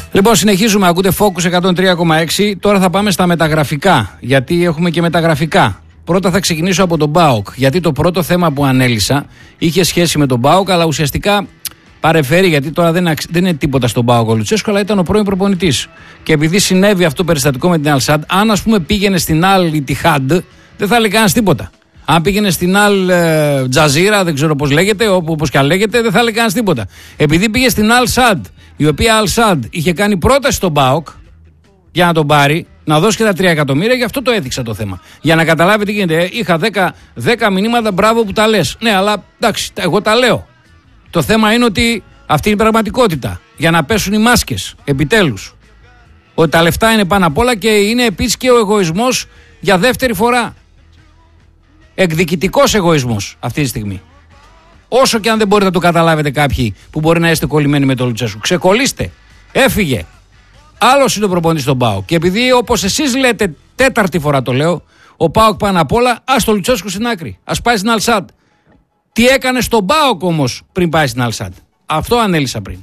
Λοιπόν, συνεχίζουμε. Ακούτε Focus 103,6. Τώρα θα πάμε στα μεταγραφικά. Γιατί έχουμε και μεταγραφικά. Πρώτα θα ξεκινήσω από τον ΠΑΟΚ. Γιατί το πρώτο θέμα που ανέλησα είχε σχέση με τον ΠΑΟΚ, αλλά ουσιαστικά παρεφέρει. Γιατί τώρα δεν είναι τίποτα στον ΠΑΟΚ ο Λουτσέσκου, αλλά ήταν ο πρώην προπονητής. Και επειδή συνέβη αυτό το περιστατικό με την Αλσάντ, αν ας πούμε πήγαινε στην Αλ Τιχάντ, δεν θα έλεγε κανένας τίποτα. Αν πήγαινε στην Αλ Τζαζίρα, δεν ξέρω πώς λέγεται, όπως και αν λέγεται, δεν θα έλεγε κανένας τίποτα. Επειδή πήγε στην Αλ Σαντ, η οποία Αλ Σαντ είχε κάνει πρόταση στον ΠΑΟΚ για να τον πάρει, να δώσει και τα 3 εκατομμύρια, γι' αυτό το έδειξα το θέμα. Για να καταλάβετε τι γίνεται. Είχα 10 μηνύματα, μπράβο που τα λες. Ναι, αλλά εντάξει, εγώ τα λέω. Το θέμα είναι ότι αυτή είναι η πραγματικότητα. Για να πέσουν οι μάσκες, επιτέλους. Ότι τα λεφτά είναι πάνω απ' όλα και είναι επίσης και ο εγωισμός για δεύτερη φορά. Εκδικητικός εγωισμός αυτή τη στιγμή. Όσο και αν δεν μπορείτε να το καταλάβετε κάποιοι που μπορεί να είστε κολλημένοι με τον Λουτσέσκου, ξεκολλήστε. Έφυγε. Άλλος είναι ο προπονητής στον ΠΑΟΚ. Και επειδή όπως εσείς λέτε, 4η φορά το λέω, ο ΠΑΟΚ πάνω απ' όλα, ας το Λουτσέσκου στην άκρη. Ας πάει στην Αλσάντ. Τι έκανε στον ΠΑΟΚ όμως πριν πάει στην Αλσάντ. Αυτό ανέλησα πριν.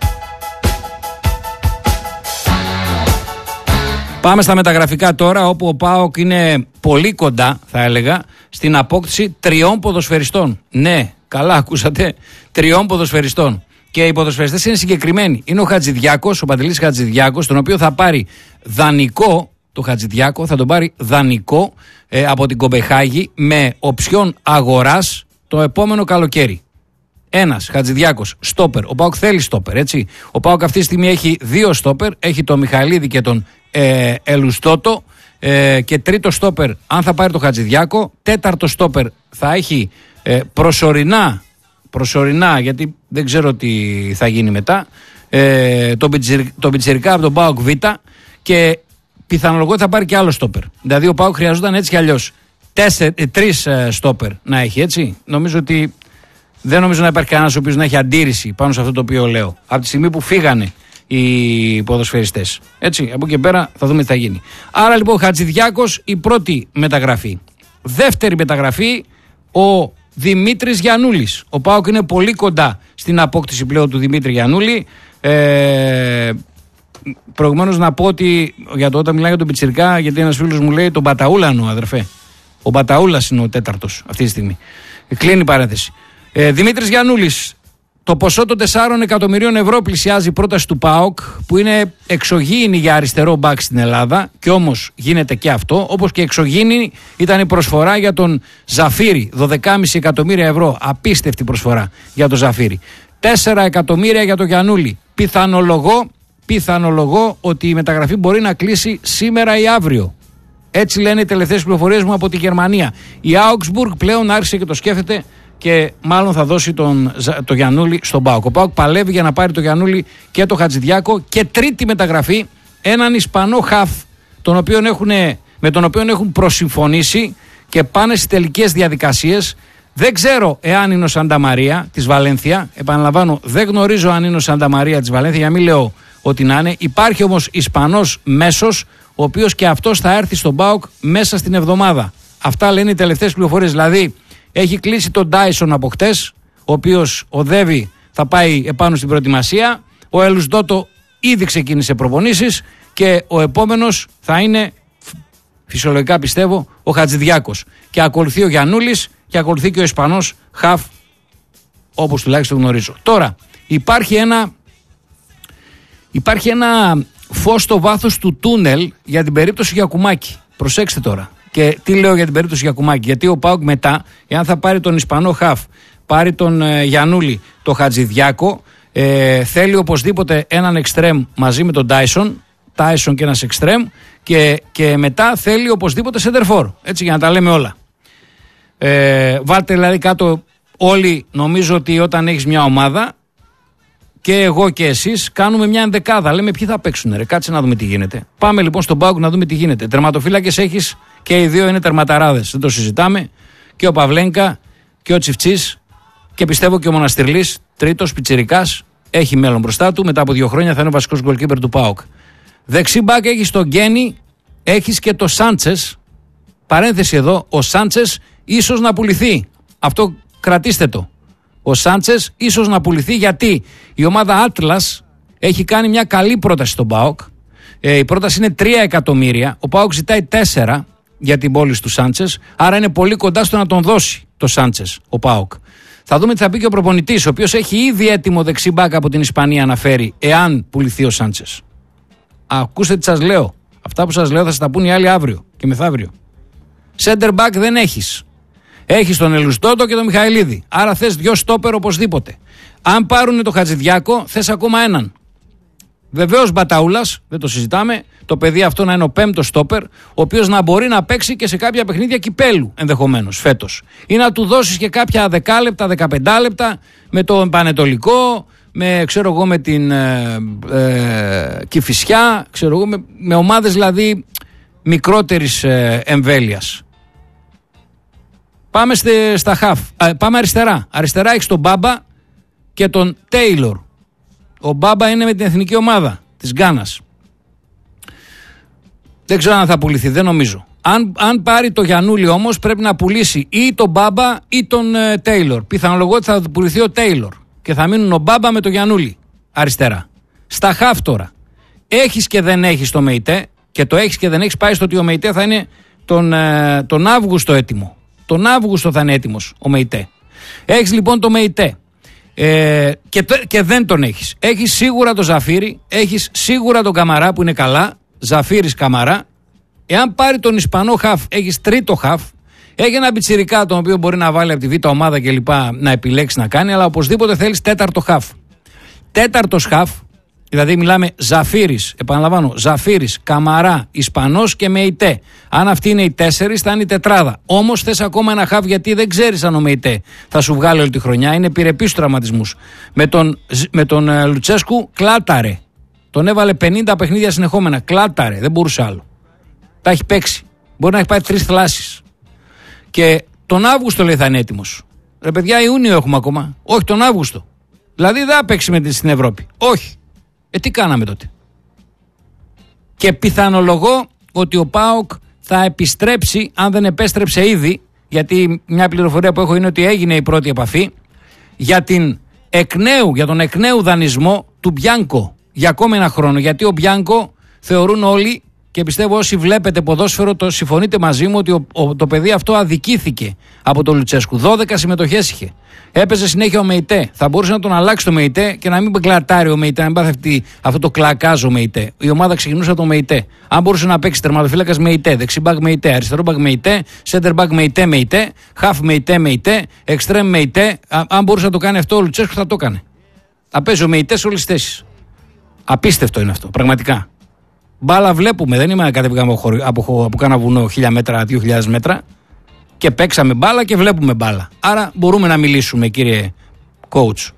Πάμε στα μεταγραφικά τώρα, όπου ο ΠΑΟΚ είναι πολύ κοντά, θα έλεγα, στην απόκτηση 3 ποδοσφαιριστών. Ναι, καλά ακούσατε, 3 ποδοσφαιριστών. Και οι ποδοσφαιριστές είναι συγκεκριμένοι. Είναι ο Χατζηδιάκος, ο Παντελής Χατζηδιάκος, τον οποίο θα πάρει δανεικό, το Χατζηδιάκο θα τον πάρει δανεικό από την Κομπεχάγη με οψιόν αγοράς το επόμενο καλοκαίρι. Ένας Χατζηδιάκος, στόπερ. Ο ΠΑΟΚ θέλει στόπερ, έτσι. Ο ΠΑΟΚ αυτή τη στιγμή έχει 2 στόπερ, έχει τον Μιχαηλίδη και τον Ελουστότο. Και τρίτο στόπερ, αν θα πάρει το Χατζηδιάκο. 4ο στόπερ θα έχει προσωρινά, γιατί δεν ξέρω τι θα γίνει μετά, τον Πιτσιρικά από τον ΠΑΟΚ Β, και πιθανολογώ ότι θα πάρει και άλλο στόπερ. Δηλαδή ο ΠΑΟΚ χρειαζόταν έτσι κι αλλιώς 3 στόπερ να έχει, έτσι. Δεν νομίζω να υπάρχει κανένας ο οποίος να έχει αντίρρηση πάνω σε αυτό το οποίο λέω. Από τη στιγμή που φύγανε οι ποδοσφαιριστές. Έτσι, από εκεί και πέρα θα δούμε τι θα γίνει. Άρα λοιπόν ο Χατζηδιάκος η πρώτη μεταγραφή. Δεύτερη μεταγραφή, ο Δημήτρης Γιαννούλης. Ο ΠΑΟΚ είναι πολύ κοντά στην απόκτηση πλέον του Δημήτρη Γιαννούλη. Προηγουμένως να πω ότι όταν μιλάει για τον Πιτσιρικά, γιατί ένας φίλος μου λέει τον Μπαταούλανο, αδερφέ. Ο Μπαταούλας είναι ο 4ος αυτή τη στιγμή. Κλείνει η παρένθεση. Δημήτρης Γιαννούλης. Το ποσό των 4 εκατομμυρίων ευρώ πλησιάζει η πρόταση του ΠΑΟΚ, που είναι εξωγήινη για αριστερό μπακ στην Ελλάδα, και όμως γίνεται και αυτό, όπως και εξωγήινη ήταν η προσφορά για τον Ζαφύρι, 12,5 εκατομμύρια ευρώ, απίστευτη προσφορά για τον Ζαφύρι. 4 εκατομμύρια για τον Γιαννούλη. Πιθανολογώ ότι η μεταγραφή μπορεί να κλείσει σήμερα ή αύριο. Έτσι λένε οι τελευταίες πληροφορίες μου από τη Γερμανία. Η Augsburg πλέον άρχισε και το σκέφτεται και μάλλον θα δώσει το Γιαννούλη στον ΠΑΟΚ. Ο ΠΑΟΚ παλεύει για να πάρει το Γιαννούλη και το Χατζηδιάκο. Και τρίτη μεταγραφή, έναν Ισπανό χαφ, με τον οποίο έχουν προσυμφωνήσει και πάνε στις τελικές διαδικασίες. Δεν ξέρω εάν είναι ο Σανταμαρία της Βαλένθια. Επαναλαμβάνω, δεν γνωρίζω αν είναι ο Σανταμαρία της Βαλένθια, για να μην λέω ότι να είναι. Υπάρχει όμως Ισπανός μέσος, ο οποίος και αυτός θα έρθει στον ΠΑΟΚ μέσα στην εβδομάδα. Αυτά λένε οι τελευταίες πληροφορίες. Δηλαδή, έχει κλείσει τον Ντάισον από χτες, ο οποίος οδεύει, θα πάει επάνω στην προετοιμασία. Ο Ελουσδότο ήδη ξεκίνησε προπονήσεις και ο επόμενος θα είναι, φυσιολογικά πιστεύω, ο Χατζηδιάκος. Και ακολουθεί ο Γιαννούλης και ακολουθεί και ο Ισπανός χαφ, όπως τουλάχιστον γνωρίζω. Τώρα, υπάρχει ένα φως στο βάθος του τούνελ για την περίπτωση Γιακουμάκη. Προσέξτε τώρα. Και τι λέω για την περίπτωση Γιακουμάκη. Γιατί ο ΠΑΟΚ μετά, εάν θα πάρει τον Ισπανό χαφ, πάρει τον Γιαννούλη, το Χατζηδιάκο, θέλει οπωσδήποτε έναν εξτρέμ μαζί με τον Τάισον και ένας εξτρέμ, και μετά θέλει οπωσδήποτε σεντερφόρ. Έτσι, για να τα λέμε όλα. Βάλτε δηλαδή κάτω όλοι, νομίζω ότι όταν έχεις μια ομάδα, και εγώ και εσείς, κάνουμε μια ενδεκάδα. Λέμε ποιοι θα παίξουν, ρε, κάτσε να δούμε τι γίνεται. Πάμε λοιπόν στον ΠΑΟΚ να δούμε τι γίνεται. Τερματοφύλακες έχεις, και οι δύο είναι τερματαράδες. Δεν το συζητάμε. Και ο Παυλένκα και ο Τσιφτσής, και πιστεύω και ο Μοναστηρλής, τρίτος πιτσιρικάς, έχει μέλλον μπροστά του. Μετά από 2 χρόνια θα είναι ο βασικός γκολκίπερ του ΠΑΟΚ. Δεξί μπακ έχεις τον Γκένι, έχεις και το Σάντσες. Παρένθεση εδώ, ο Σάντσες ίσως να πουληθεί. Αυτό κρατήστε το. Ο Σάντσες ίσως να πουληθεί, γιατί η ομάδα Atlas έχει κάνει μια καλή πρόταση στον ΠΑΟΚ. Η πρόταση είναι 3 εκατομμύρια. Ο ΠΑΟΚ ζητάει 4 για την πώληση του Σάντσες. Άρα είναι πολύ κοντά στο να τον δώσει το Σάντσες ο ΠΑΟΚ. Θα δούμε τι θα πει και ο προπονητής, ο οποίος έχει ήδη έτοιμο δεξί μπακ από την Ισπανία να φέρει, εάν πουληθεί ο Σάντσες. Ακούστε τι σας λέω. Αυτά που σας λέω θα σας τα πούν οι άλλοι αύριο και μεθαύριο. Center back δεν έχεις. Έχεις τον Ελουστότο και τον Μιχαηλίδη. Άρα θες 2 στόπερ οπωσδήποτε. Αν πάρουν το Χατζηδιάκο, θες ακόμα έναν. Βεβαίως Μπαταούλας, δεν το συζητάμε. Το παιδί αυτό να είναι ο 5ος στόπερ, ο οποίος να μπορεί να παίξει και σε κάποια παιχνίδια κυπέλου ενδεχομένως φέτος. Ή να του δώσεις και κάποια 10 λεπτά, 15 λεπτά με το Πανετολικό, με την Κηφισιά, με ομάδες δηλαδή μικρότερης εμβέλειας. Πάμε στα χαφ. Πάμε αριστερά. Αριστερά έχεις τον Μπάμπα και τον Τέιλορ. Ο Μπάμπα είναι με την εθνική ομάδα της Γκάνας. Δεν ξέρω αν θα πουληθεί, δεν νομίζω. Αν πάρει το Γιαννούλη όμως, πρέπει να πουλήσει ή τον Μπάμπα ή τον Τέιλορ. Πιθανολογώ ότι θα πουληθεί ο Τέιλορ και θα μείνουν ο Μπάμπα με το Γιαννούλη αριστερά. Στα χαφ τώρα. Έχεις και δεν έχεις το ΜΕΙΤΕ, και το έχεις και δεν έχεις πάει στο ότι ο ΜΕΙΤΕ θα είναι τον Αύγουστο έτοιμο. Τον Αύγουστο θα είναι έτοιμος ο ΜΕΙΤΕ. Έχεις λοιπόν το ΜΕΙΤΕ. Και δεν τον έχεις. Έχεις σίγουρα το Ζαφύρι, έχεις σίγουρα τον Καμαρά που είναι καλά. Ζαφύρις Καμαρά. Εάν πάρει τον Ισπανό χαφ, έχεις τρίτο χαφ. Έχει ένα πιτσιρικά τον οποίο μπορεί να βάλει από τη β' ομάδα και λοιπά να επιλέξει να κάνει, αλλά οπωσδήποτε θέλεις τέταρτο χαφ. Τέταρτος χαφ, δηλαδή μιλάμε Ζαφύρις, επαναλαμβάνω, Ζαφύρις, Καμαρά, Ισπανός και ΜΕΙΤΕ. Αν αυτοί είναι οι 4, θα είναι η τετράδα. Όμως θες ακόμα ένα χαφ, γιατί δεν ξέρεις αν ο ΜΕΙΤΕ θα σου βγάλει όλη τη χρονιά. Είναι επιρρεπής στους τραυματισμούς. Με τον Λουτσέσκου κλάταρε. Τον έβαλε 50 παιχνίδια συνεχόμενα. Κλάταρε, δεν μπορούσε άλλο. Τα έχει παίξει. Μπορεί να έχει πάει 3 θλάσεις. Και τον Αύγουστο λέει θα είναι έτοιμος. Ρε παιδιά, Ιούνιο έχουμε ακόμα. Όχι, τον Αύγουστο. Δηλαδή δεν θα παίξει στην Ευρώπη. Όχι. Τι κάναμε τότε. Και πιθανολογώ ότι ο ΠΑΟΚ θα επιστρέψει, αν δεν επέστρεψε ήδη, γιατί μια πληροφορία που έχω είναι ότι έγινε η πρώτη επαφή, για τον εκ νέου δανεισμό του Μπιάνκο για ακόμη ένα χρόνο. Γιατί ο Μπιάνκο, θεωρούν όλοι, και πιστεύω όσοι βλέπετε ποδόσφαιρο το συμφωνείτε μαζί μου, ότι το παιδί αυτό αδικήθηκε από τον Λουτσέσκου. 12 συμμετοχές είχε. Έπαιζε συνέχεια ο ΜΕΙΤΕ. Θα μπορούσε να τον αλλάξει το ΜΕΙΤΕ και να μην κλατάρει ο ΜΕΙΤΕ, να μην πάθει αυτό το κλακάζο ΜΕΙΤΕ. Η ομάδα ξεκινούσε από το ΜΕΙΤΕ. Αν μπορούσε να παίξει τερματοφύλακας ΜΕΙΤΕ, δεξιμπάκ ΜΕΙΤΕ, αριστερόμπακ ΜΕΙΤΕ, σέντερμπακ ΜΕΙΤΕ, χαφ ΜΕΙΤΕ, εξτρέμ ΜΕΙΤΕ. Αν μπορούσε να το κάνει αυτό ο Λουτσέσκου, θα το έκανε. Θα παίζει ο ΜΕΙΤΕ σε όλες τις θέσεις. Απίστευτο είναι αυτό, πραγματικά. Μπάλα βλέπουμε, δεν είμαι κατέβηκαμε από κάνα βουνό 1000 μέτρα, 2000 μέτρα και παίξαμε μπάλα και βλέπουμε μπάλα. Άρα μπορούμε να μιλήσουμε, κύριε coach.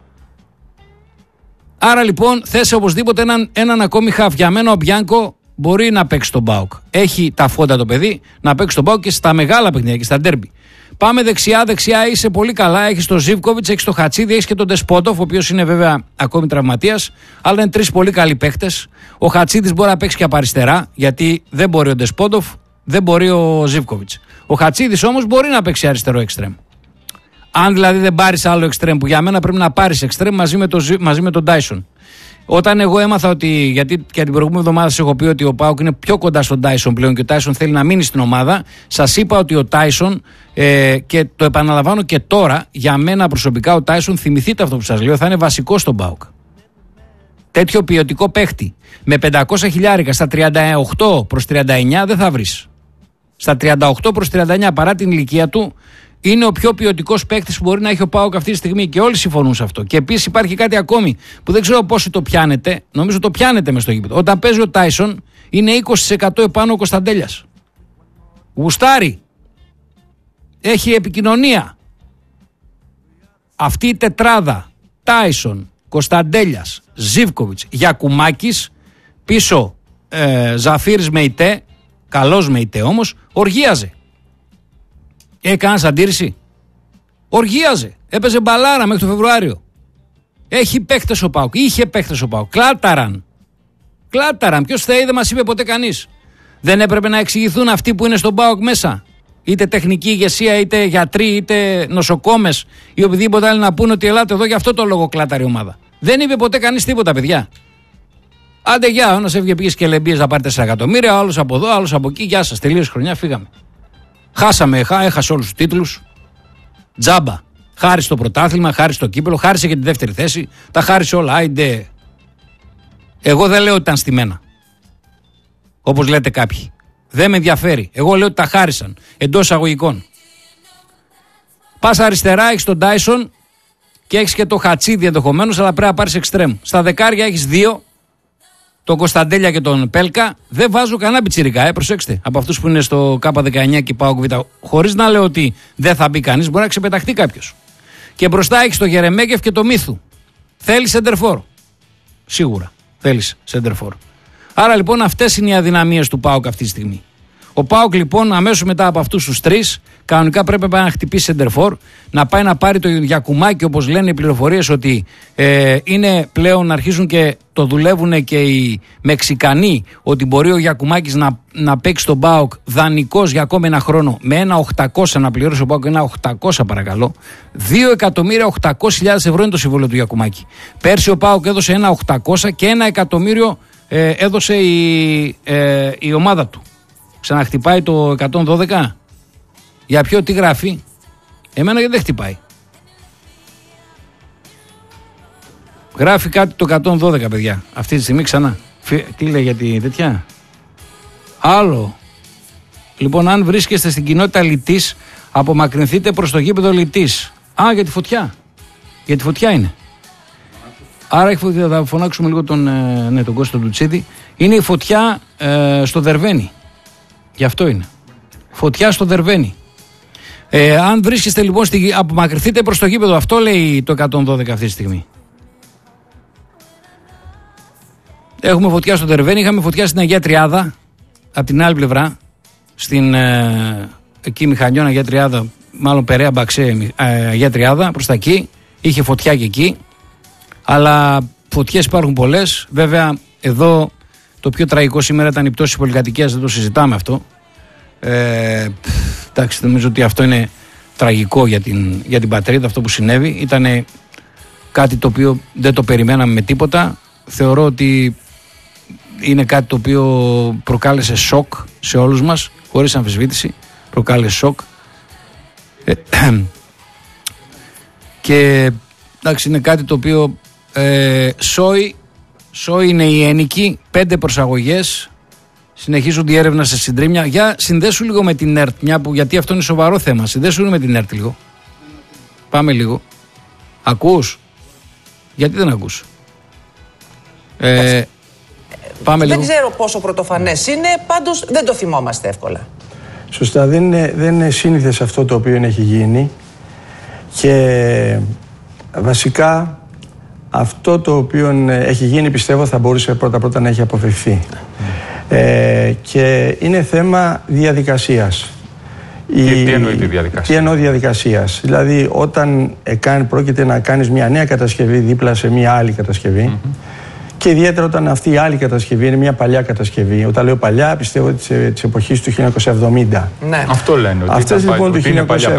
Άρα λοιπόν θες οπωσδήποτε έναν ακόμη χαφ. Για μένα ο Μπιάνκο μπορεί να παίξει τον ΠΑΟΚ. Έχει τα φόντα το παιδί να παίξει τον ΠΑΟΚ και στα μεγάλα παιχνίδια και στα ντέρμπι. Πάμε δεξιά, είσαι πολύ καλά. Έχεις τον Ζίβκοβιτς, έχεις τον Χατσίδη, έχεις και τον Ντεσπότοφ, ο οποίος είναι βέβαια ακόμη τραυματίας. Αλλά είναι 3 πολύ καλοί παίχτες. Ο Χατσίδης μπορεί να παίξει και από αριστερά, γιατί δεν μπορεί ο Ντεσπότοφ, δεν μπορεί ο Ζίβκοβιτς. Ο Χατσίδης όμως μπορεί να παίξει αριστερό εξτρέμ. Αν δηλαδή δεν πάρεις άλλο εξτρέμ, που για μένα πρέπει να πάρεις εξτρέμ μαζί με τον Τάισον. Όταν εγώ έμαθα ότι, γιατί και την προηγούμενη εβδομάδα σας έχω πει ότι ο ΠΑΟΚ είναι πιο κοντά στον Τάισον πλέον και ο Τάισον θέλει να μείνει στην ομάδα, σας είπα ότι ο Τάισον, και το επαναλαμβάνω και τώρα, για μένα προσωπικά ο Τάισον, θυμηθείτε αυτό που σας λέω, θα είναι βασικό στον ΠΑΟΚ. Τέτοιο ποιοτικό παίχτη με 500 χιλιάρικα στα 38 προς 39 δεν θα βρεις. Στα 38 προς 39, παρά την ηλικία του, είναι ο πιο ποιοτικός παίκτης που μπορεί να έχει ο ΠΑΟΚ αυτή τη στιγμή και όλοι συμφωνούν σε αυτό. Και επίσης υπάρχει κάτι ακόμη που δεν ξέρω πόσοι το πιάνετε, νομίζω το πιάνετε μες στο γήπεδο. Όταν παίζει ο Τάισον είναι 20% επάνω ο Κωνσταντέλιας. Γουστάρει. Έχει επικοινωνία. Αυτή η τετράδα, Τάισον, Κωνσταντέλιας, Ζίβκοβιτς, Γιακουμάκης, πίσω Ζαφύρης ΜΕΙΤΕ, καλός ΜΕΙΤΕ όμως, οργίαζε. Έκανας αντίρρηση. Οργίαζε. Έπαιζε μπαλάρα μέχρι το Φεβρουάριο. Έχει παίχτες ο ΠΑΟΚ. Είχε παίχτες ο ΠΑΟΚ. Κλάταραν. Ποιος θα είδε, μας είπε ποτέ κανείς. Δεν έπρεπε να εξηγηθούν αυτοί που είναι στον ΠΑΟΚ μέσα. Είτε τεχνική ηγεσία, είτε γιατροί, είτε νοσοκόμες ή οποιοδήποτε άλλοι να πούνε ότι ελάτε εδώ για αυτό το λόγο κλάταρη ομάδα. Δεν είπε ποτέ κανείς τίποτα, παιδιά. Άντε, γεια, ένας έβγε πήγε και λεμπίες να πάρει 4 εκατομμύρια, άλλος από εδώ, άλλος από εκεί. Γεια σας, τελείωσε χρονιά, φύγαμε. Χάσαμε, έχασε όλους τους τίτλους. Τζάμπα. Χάρισε το πρωτάθλημα, χάρισε το κύπελο, χάρισε και τη δεύτερη θέση. Τα χάρισε όλα. Άιντε. Εγώ δεν λέω ότι ήταν στημένα. Όπως λέτε κάποιοι. Δεν με ενδιαφέρει. Εγώ λέω ότι τα χάρισαν. Εντός εισαγωγικών. Πας αριστερά, έχεις τον Τάισον και έχεις και το Χατσίδι ενδεχομένως, αλλά πρέπει να πάρεις εξτρέμ. Στα δεκάρια έχεις 2. Τον Κωνσταντέλια και τον Πέλκα. Δεν βάζω κανένα πιτσιρικά, προσέξτε. Από αυτούς που είναι στο K19 και ΠΑΟΚ Β. Χωρίς να λέω ότι δεν θα μπει κανείς, μπορεί να ξεπεταχτεί κάποιος. Και μπροστά έχεις το Γερεμέγεφ και το Μίθου. Θέλει σεντερφόρ. Σίγουρα θέλει σεντερφόρ. Άρα λοιπόν αυτές είναι οι αδυναμίες του ΠΑΟΚ αυτή τη στιγμή. Ο ΠΑΟΚ λοιπόν αμέσως μετά από αυτούς τους 3 κανονικά πρέπει να χτυπήσει σεντερφόρ, να πάει να πάρει το Γιακουμάκι, όπως λένε οι πληροφορίες ότι είναι πλέον να αρχίσουν και το δουλεύουν και οι Μεξικανοί, ότι μπορεί ο Γιακουμάκης να παίξει τον ΠΑΟΚ δανεικός για ακόμη ένα χρόνο με ένα 800 να πληρώσει ο ΠΑΟΚ, ένα 800 παρακαλώ. 2.800.000 ευρώ είναι το συμβόλαιο του Γιακουμάκη. Πέρσι ο ΠΑΟΚ έδωσε ένα 800 και 1 εκατομμύριο έδωσε η ομάδα του. Ξαναχτυπάει το 112. Για ποιο, τι γράφει? Εμένα γιατί δεν χτυπάει. Γράφει κάτι το 112, παιδιά. Αυτή τη στιγμή ξανά. Τι λέει για τη τέτοια? Άλλο. Λοιπόν, αν βρίσκεστε στην κοινότητα Λυτής, απομακρυνθείτε προς το γήπεδο Λυτής. Α, για τη φωτιά. Για τη φωτιά είναι. Άρα θα φωνάξουμε λίγο τον Κώστα Ντουτσίδη. Είναι η φωτιά στο Δερβένι. Γι' αυτό είναι. Φωτιά στο Δερβένι. Αν βρίσκεστε λοιπόν, απομακρυνθείτε προς το γήπεδο. Αυτό λέει το 112 αυτή τη στιγμή. Έχουμε φωτιά στο Δερβένι, είχαμε φωτιά στην Αγία Τριάδα. Από την άλλη πλευρά. Στην εκεί Μηχανιών Αγία Τριάδα. Μάλλον Περαία Μπαξέ Αγία Τριάδα. Προς τα εκεί. Είχε φωτιά και εκεί. Αλλά φωτιές υπάρχουν πολλές. Βέβαια εδώ το πιο τραγικό σήμερα ήταν η πτώση της πολυκατοικίας. Δεν το συζητάμε αυτό. Εντάξει, νομίζω ότι αυτό είναι τραγικό για την πατρίδα, αυτό που συνέβη. Ήταν κάτι το οποίο δεν το περιμέναμε με τίποτα. Θεωρώ ότι είναι κάτι το οποίο προκάλεσε σοκ σε όλους μας, χωρίς αμφισβήτηση. Προκάλεσε σοκ. Και εντάξει, είναι κάτι το οποίο σόι είναι η ένικη, 5 προσαγωγές. Συνεχίζονται οι έρευνα σε συντρίμμια. Για συνδέσου λίγο με την ΕΡΤ, γιατί αυτό είναι σοβαρό θέμα. Συνδέσου με την ΕΡΤ λίγο. Πάμε λίγο. Ακούς? Γιατί δεν ακούς? Πάμε λίγο. Δεν ξέρω πόσο πρωτοφανές είναι, πάντως δεν το θυμόμαστε εύκολα. Σωστά, δεν είναι σύνηθες αυτό το οποίο έχει γίνει και βασικά αυτό το οποίο έχει γίνει πιστεύω θα μπορούσε πρώτα να έχει αποφευθεί. Και είναι θέμα διαδικασίας. Τι εννοείται διαδικασία? Τι εννοώ διαδικασίας? Δηλαδή όταν πρόκειται να κάνεις μια νέα κατασκευή δίπλα σε μια άλλη κατασκευή και ιδιαίτερα όταν αυτή η άλλη κατασκευή είναι μια παλιά κατασκευή. Όταν λέω παλιά πιστεύω της εποχής του 1970. Ναι. Αυτό λένε. Ότι αυτές λοιπόν το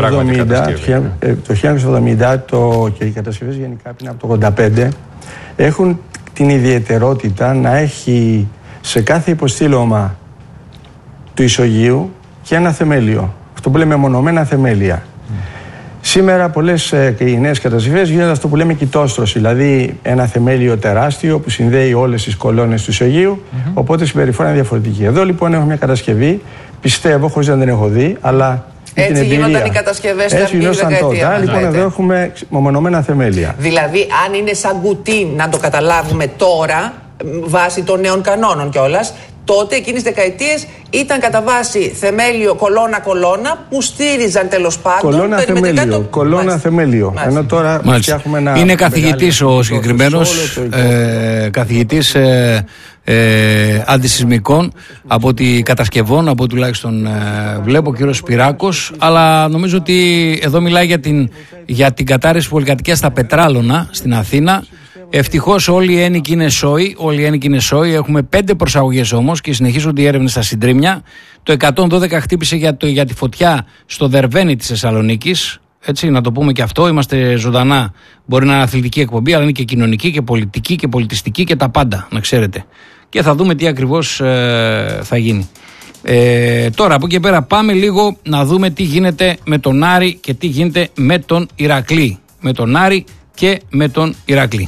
1970 και οι κατασκευές γενικά πριν από το 1985 έχουν την ιδιαιτερότητα να έχει σε κάθε υποστήλωμα του ισογείου και ένα θεμέλιο. Αυτό που λέμε μονομένα θεμέλια. Σήμερα πολλές οι νέες κατασκευές γίνονται αυτό που λέμε κοιτόστρωση, δηλαδή ένα θεμέλιο τεράστιο που συνδέει όλες τις κολόνες του ισογείου, οπότε η συμπεριφορά είναι διαφορετική. Εδώ λοιπόν έχουμε μια κατασκευή, πιστεύω, χωρίς να την έχω δει, αλλά έτσι την εμπειρία. γίνονταν οι κατασκευές έτσι γινόταν τότε. Λοιπόν, εδώ έχουμε μονομένα θεμέλια. Δηλαδή, αν είναι σαν κουτί να το καταλάβουμε τώρα, βάσει των νέων κανόνων κιόλας, τότε εκείνες τις δεκαετίες ήταν κατά βάση θεμέλιο κολόνα-κολόνα που στήριζαν τέλος πάντων. Κολόνα-θεμέλιο. Ενώ τώρα φτιάχνουμε ένα. Είναι καθηγητής ο συγκεκριμένος, καθηγητής αντισυσμικών από ότι κατασκευών, από τουλάχιστον βλέπω, ο κύριος Σπυράκος, αλλά νομίζω ότι εδώ μιλάει για την κατάρρευση πολυκατοικίας στα Πετράλωνα στην Αθήνα. Ευτυχώς όλοι οι ένοικοι είναι σόι. Έχουμε 5 προσαγωγές όμως και συνεχίζονται οι έρευνες στα συντρίμμια. Το 112 χτύπησε για τη φωτιά στο Δερβένι της Θεσσαλονίκης. Έτσι, να το πούμε και αυτό. Είμαστε ζωντανά. Μπορεί να είναι αθλητική εκπομπή, αλλά είναι και κοινωνική και πολιτική και πολιτιστική και τα πάντα, να ξέρετε. και θα δούμε τι ακριβώς θα γίνει. Τώρα από εκεί πέρα πάμε λίγο να δούμε τι γίνεται με τον Άρη και τι γίνεται με τον Ηρακλή. Με τον Άρη και με τον Ηρακλή.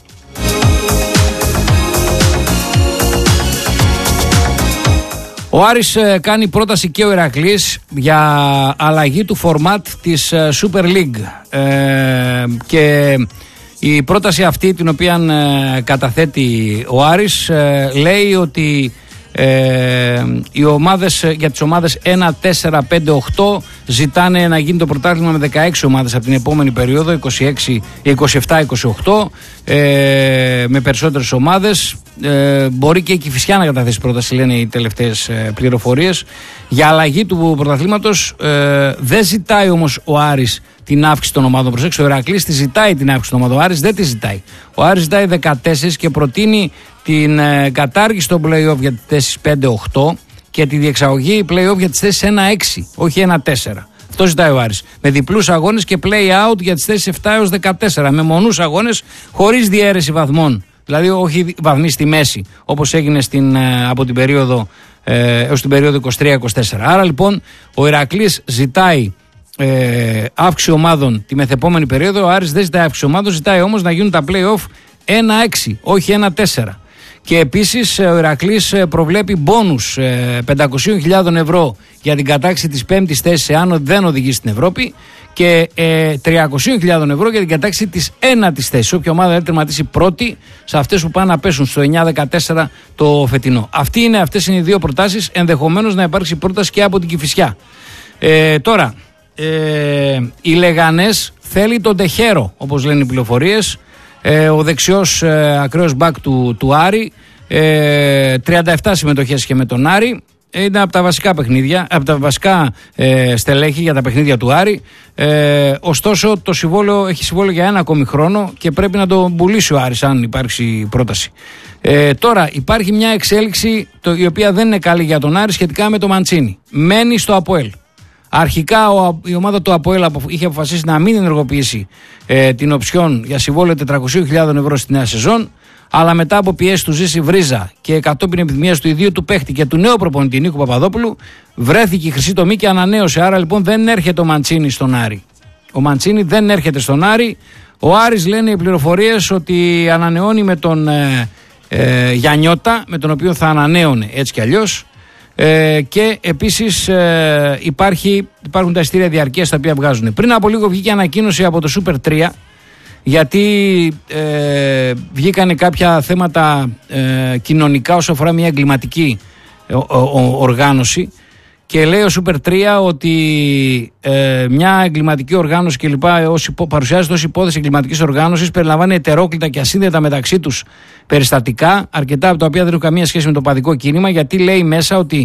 Ο Άρης κάνει πρόταση και ο Ηρακλής για αλλαγή του φορμάτ της Super League και η πρόταση αυτή την οποία καταθέτει ο Άρης λέει ότι οι ομάδες, για τις ομάδες 1, 4, 5, 8 ζητάνε να γίνει το πρωτάθλημα με 16 ομάδες από την επόμενη περίοδο 27-28 με περισσότερες ομάδες. Μπορεί και η Κηφισιά να καταθέσει πρόταση, λένε οι τελευταίες πληροφορίες, για αλλαγή του πρωταθλήματος. Δεν ζητάει όμως ο Άρης την αύξηση των ομάδων. Προσέξτε, ο Ηρακλής τη ζητάει την αύξηση των ομάδων. Ο Άρης δεν τη ζητάει. Ο Άρης ζητάει 14 και προτείνει την κατάργηση των play-off για τις θέσεις 5-8 και τη διεξαγωγή play-off για τις θέσεις 1-6, όχι 1-4. Αυτό ζητάει ο Άρης. Με διπλούς αγώνες και play-out για τις θέσεις 7 έως 14. Με μονούς αγώνες χωρίς διαίρεση βαθμών. Δηλαδή όχι βαθμοί στη μέση, όπως έγινε από την περίοδο έως την περίοδο 23-24. Άρα λοιπόν ο Ηρακλής ζητάει αύξηση ομάδων τη μεθεπόμενη περίοδο. Ο Άρης δεν ζητάει αύξηση ομάδων, ζητάει όμως να γίνουν τα play-off 1-6, όχι 1-4. Και επίσης ο Ηρακλής προβλέπει μπόνους 500.000 ευρώ για την κατάξη της 5ης θέσης εάν δεν οδηγεί στην Ευρώπη και 300.000 ευρώ για την κατάξη της 1ης θέσης. Όποια ομάδα δεν τερματίσει πρώτη σε αυτές που πάνε να πέσουν στο 9-14 το φετινό. Αυτές είναι οι δύο προτάσεις. Ενδεχομένως να υπάρξει πρόταση και από την Κηφισιά. Τώρα, οι Λεγανές θέλει τον Τεχέρο, όπως λένε οι πληροφορίες. Ο δεξιός ακραίος μπακ του Άρη, 37 συμμετοχές και με τον Άρη. Είναι από τα βασικά παιχνίδια, από τα βασικά στελέχη για τα παιχνίδια του Άρη. Ωστόσο το συμβόλαιο έχει συμβόλαιο για ένα ακόμη χρόνο και πρέπει να το πουλήσει ο Άρης αν υπάρξει πρόταση. Τώρα υπάρχει μια εξέλιξη η οποία δεν είναι καλή για τον Άρη σχετικά με το Μαντσίνι. Μένει στο ΑΠΟΕΛ. Αρχικά η ομάδα του ΑΠΟΕΛ είχε αποφασίσει να μην ενεργοποιήσει την οψιόν για συμβόλαιο 400.000 ευρώ στη νέα σεζόν, αλλά μετά από πιέσεις του Ζήση Βρίζα και κατόπιν επιθυμίας του ιδίου του παίχτη και του νέου προπονητή Νίκου Παπαδόπουλου, βρέθηκε η χρυσή τομή και ανανέωσε. Άρα λοιπόν δεν έρχεται ο Μαντσίνι στον Άρη. Ο Μαντσίνι δεν έρχεται στον Άρη. Ο Άρης, λένε οι πληροφορίες, ότι ανανεώνει με τον Γιαννιώτα, με τον οποίο θα ανανέωνε έτσι κι αλλιώς. Και επίσης υπάρχουν τα εισιτήρια διαρκείας τα οποία βγάζουν. Πριν από λίγο βγήκε ανακοίνωση από το Super 3, γιατί βγήκανε κάποια θέματα κοινωνικά όσο αφορά μια εγκληματική οργάνωση και λέει ο Super 3 ότι μια εγκληματική οργάνωση κλπ. Παρουσιάζεται ως υπόθεση εγκληματικής οργάνωσης, περιλαμβάνει ετερόκλητα και ασύνδετα μεταξύ τους περιστατικά, αρκετά από τα οποία δεν έχουν καμία σχέση με το παδικό κίνημα, γιατί λέει μέσα ότι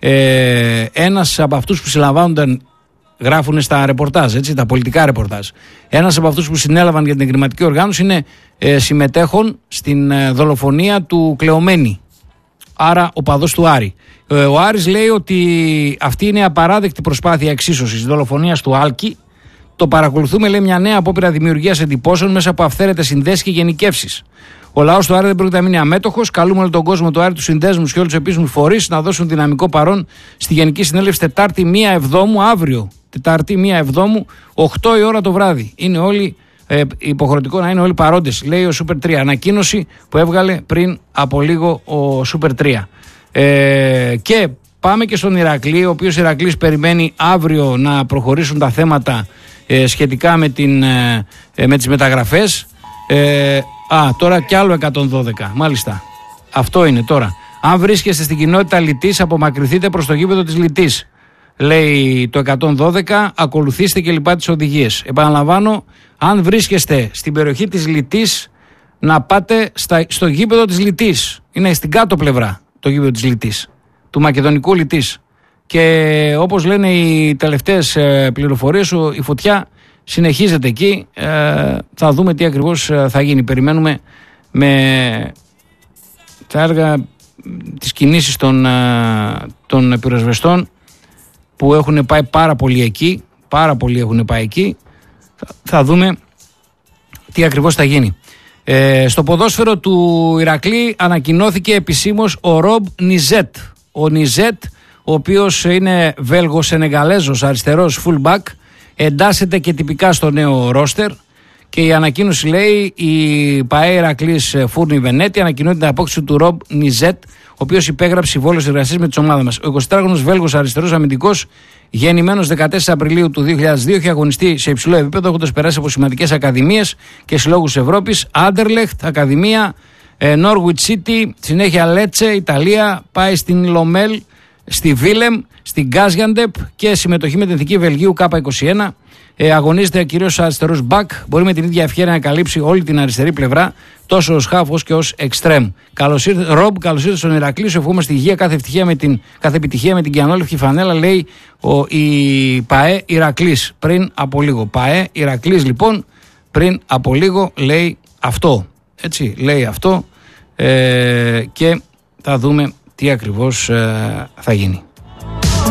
ένας από αυτούς που συλλαμβάνονταν, γράφουν στα ρεπορτάζ, έτσι, τα πολιτικά ρεπορτάζ, ένας από αυτούς που συνέλαβαν για την εγκληματική οργάνωση είναι συμμετέχον στην δολοφονία του Κλεωμένη, άρα ο παδός του Άρη. Ο Άρης λέει ότι αυτή είναι απαράδεκτη προσπάθεια εξίσωσης δολοφονίας του Άλκη. Το παρακολουθούμε, λέει, μια νέα απόπειρα δημιουργίας εντυπώσεων μέσα από αυθαίρετες συνδέσεις και γενικεύσεις. Ο λαός του Άρη δεν πρόκειται να μείνει αμέτωχος. Καλούμε όλο τον κόσμο του Άρη, τους συνδέσμους και όλους τους επίσημους φορείς να δώσουν δυναμικό παρόν στη Γενική Συνέλευση Τετάρτη 1 Εβδόμου, αύριο. Τετάρτη 1 Εβδόμου, 8 η ώρα το βράδυ. Είναι όλοι υποχρεωτικό να είναι όλοι παρόντες, λέει ο Super 3. Ανακοίνωση που έβγαλε πριν από λίγο ο Super 3. Και πάμε και στον Ηρακλή, ο οποίος Ηρακλής περιμένει αύριο να προχωρήσουν τα θέματα σχετικά με τις μεταγραφές. Τώρα κι άλλο 112, μάλιστα. Αυτό είναι τώρα. Αν βρίσκεστε στην κοινότητα Λυτής, απομακρυνθείτε προς το γήπεδο της Λυτής, λέει το 112, ακολουθήστε και λοιπά τις οδηγίες. Επαναλαμβάνω, αν βρίσκεστε στην περιοχή της Λυτής, να πάτε στο γήπεδο της Λυτής. Είναι στην κάτω πλευρά το γήπεδο της Λυτής, του μακεδονικού Λυτής. Και όπως λένε οι τελευταίες πληροφορίες, η φωτιά συνεχίζεται εκεί. Θα δούμε τι ακριβώς θα γίνει. Περιμένουμε με, θα έλεγα, τις κινήσεις των πυροσβεστών που έχουν πάει πάρα πολύ εκεί. Πάρα πολλοί έχουν πάει εκεί. Θα δούμε τι ακριβώς θα γίνει. Στο ποδόσφαιρο του Ηρακλή ανακοινώθηκε επισήμως ο Ρομπ Νιζέτ. Ο Νιζέτ, ο οποίος είναι Βέλγο-Σενεγαλέζος αριστερός fullback, εντάσσεται και τυπικά στο νέο ρόστερ. Και η ανακοίνωση λέει: η ΠΑΕ Ηρακλής Φούρνη Βενέτη ανακοινώνει την απόκτηση του Ρομπ Νιζέτ, ο οποίος υπέγραψε συμβόλαιο εργασίας με τη ομάδα μας. Ο 24χρονος Βέλγος αριστερός αμυντικός, γεννημένος 14 Απριλίου του 2002, έχει αγωνιστεί σε υψηλό επίπεδο, έχοντας περάσει από σημαντικές ακαδημίες και συλλόγους Ευρώπης. Άντερλεχτ, Ακαδημία, Norwich City, συνέχεια Λέτσε, Ιταλία, πάει στην Λομέλ, στη Βίλεμ, στην Γκάζιαντεπ και συμμετοχή με την Εθνική Βελγίου K21. Αγωνίζεται κυρίως ο αριστερός μπακ. Μπορεί με την ίδια ευκαιρία να καλύψει όλη την αριστερή πλευρά, τόσο ως χαφ όσο και ως εξτρέμ. Καλώς ήρθε, Ρομπ, καλώς ήρθε στον Ηρακλή. Σου ευχόμαστε υγεία, κάθε επιτυχία με την κιανόλευκη φανέλα, λέει η ΠΑΕ Ηρακλής πριν από λίγο. ΠΑΕ Ηρακλής, λοιπόν, πριν από λίγο λέει αυτό. Έτσι, λέει αυτό και θα δούμε τι ακριβώς θα γίνει.